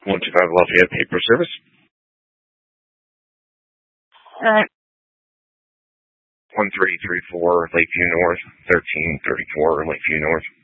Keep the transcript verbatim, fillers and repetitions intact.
one two five Lafayette Paper Service. Alright. one three three four Lakeview North, thirteen thirty-four Lakeview North.